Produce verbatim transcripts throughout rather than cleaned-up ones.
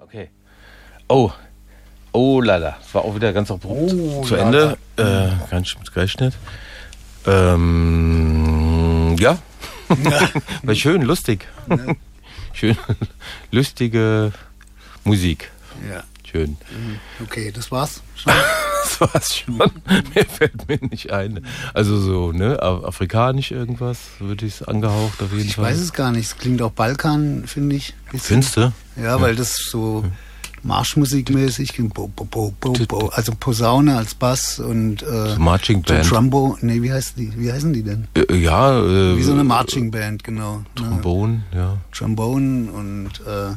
Okay. Oh. Oh lala. War auch wieder ganz abrupt oh, zu Ende. Äh, ganz mit gerechnet. Ähm, ja. ja. War schön, lustig. Ja. Schön, lustige Musik. Ja. Schön. Okay, das war's schon. Das war's schon. Mehr fällt mir nicht ein. Also so, ne, afrikanisch irgendwas, würde ich es angehaucht auf jeden ich Fall. Ich weiß es gar nicht. Es klingt auch Balkan, finde ich. Findest du? Ja, ja, weil das so Marschmusikmäßig klingt. Bo, bo, bo, bo, bo. Also Posaune als Bass und äh, so Marching Band. So Trombo, nee, wie heißt die? Wie heißen die denn? Äh, ja, äh, wie so eine Marching Band, genau. Trombone, ne? ja. Trombone und äh,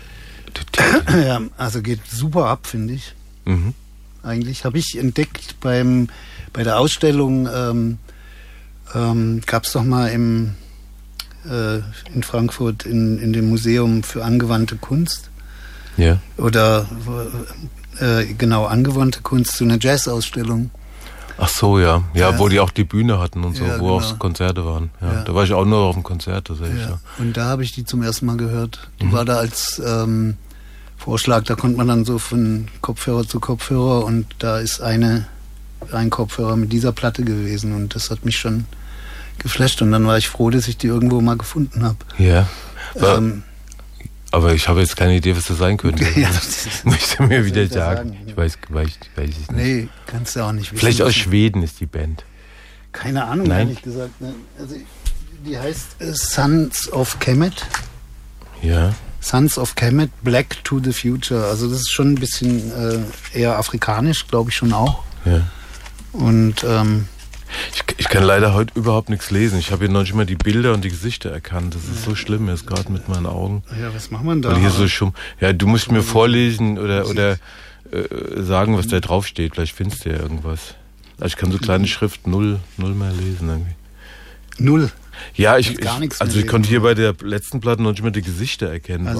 ja, also geht super ab, finde ich. Mhm. Eigentlich habe ich entdeckt beim bei der Ausstellung ähm, ähm, gab es doch mal im äh, in Frankfurt in, in dem Museum für angewandte Kunst. Ja. Oder äh, genau angewandte Kunst, so eine Jazz-Ausstellung. Ach so, ja. Ja, ja. Wo die auch die Bühne hatten und so, ja, wo genau. auch Konzerte waren. Ja, ja. Da war ich auch nur auf dem Konzert, das ja. ja. Und da habe ich die zum ersten Mal gehört. Die mhm. war da als ähm, Vorschlag, da konnte man dann so von Kopfhörer zu Kopfhörer und da ist eine ein Kopfhörer mit dieser Platte gewesen und das hat mich schon geflasht und dann war ich froh, dass ich die irgendwo mal gefunden habe. Ja. Ähm, aber ich habe jetzt keine Idee, was das sein könnte. Ja, das möchte mir wieder sagen. sagen. Ich weiß, weiß, weiß ich nicht. Nee, kannst du auch nicht wissen. Vielleicht aus Schweden ist die Band. Keine Ahnung, Nein? ehrlich gesagt. Ne? Also, die heißt äh, Sons of Kemet. Ja. Sons of Kemet, Black to the Future. Also das ist schon ein bisschen äh, eher afrikanisch, glaube ich schon auch. Ja. Und ähm, ich, ich kann leider heute überhaupt nichts lesen. Ich habe hier noch nicht mal die Bilder und die Gesichter erkannt. Das ist ja. so schlimm jetzt gerade mit meinen Augen. Ja, was macht man da? Weil hier so schum. Ja, du musst mir vorlesen oder oder äh, sagen, was da drauf steht. Vielleicht findest du ja irgendwas. Also ich kann so kleine Schrift null null mehr lesen irgendwie. Null. Ja, ich, gar ich nichts also ich konnte hier bei der letzten Platte noch nicht mal die Gesichter erkennen. Also